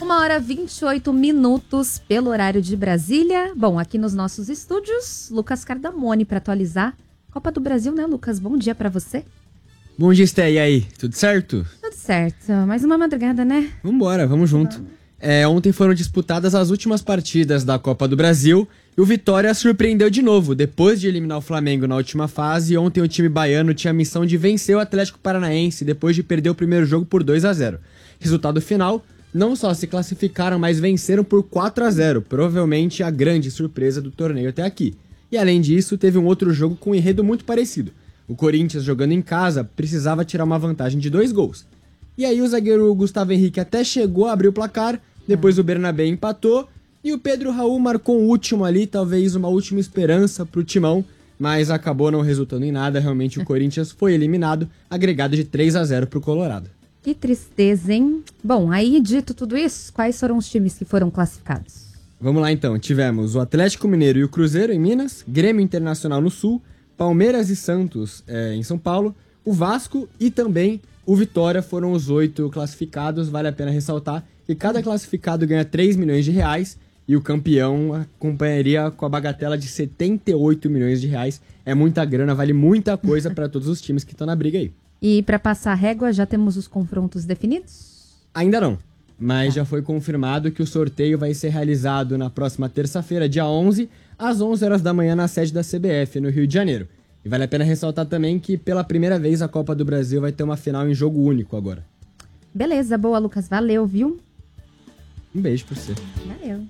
1h28 pelo horário de Brasília. Bom, aqui nos nossos estúdios, Lucas Cardamone para atualizar Copa do Brasil, né, Lucas? Bom dia para você. Bom dia, Sté. E aí? Tudo certo? Tudo certo. Mais uma madrugada, né? Vambora, vamos junto. Ontem foram disputadas as últimas partidas da Copa do Brasil e o Vitória surpreendeu de novo. Depois de eliminar o Flamengo na última fase, ontem o time baiano tinha a missão de vencer o Atlético Paranaense depois de perder o primeiro jogo por 2-0. Resultado final, não só se classificaram, mas venceram por 4-0, provavelmente a grande surpresa do torneio até aqui. E além disso, teve um outro jogo com um enredo muito parecido. O Corinthians, jogando em casa, precisava tirar uma vantagem de 2 gols. E aí o zagueiro Gustavo Henrique até chegou a abrir o placar, depois o Bernabé empatou e o Pedro Raul marcou um último ali, talvez uma última esperança pro Timão, mas acabou não resultando em nada. Realmente o Corinthians foi eliminado, agregado de 3-0 pro Colorado. Que tristeza, hein? Bom, aí dito tudo isso, quais foram os times que foram classificados? Vamos lá então, tivemos o Atlético Mineiro e o Cruzeiro em Minas, Grêmio Internacional no Sul, Palmeiras e Santos em São Paulo, o Vasco e também o Vitória foram os 8 classificados. Vale a pena ressaltar que cada classificado ganha 3 milhões de reais e o campeão acompanharia com a bagatela de 78 milhões de reais. É muita grana, vale muita coisa para todos os times que estão na briga aí. E para passar a régua, já temos os confrontos definidos? Ainda não, mas já foi confirmado que o sorteio vai ser realizado na próxima terça-feira, dia 11, às 11 horas da manhã na sede da CBF, no Rio de Janeiro. E vale a pena ressaltar também que pela primeira vez a Copa do Brasil vai ter uma final em jogo único agora. Beleza, boa, Lucas. Valeu, viu? Um beijo pra você. Valeu.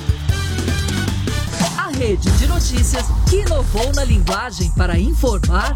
A rede de notícias que inovou na linguagem para informar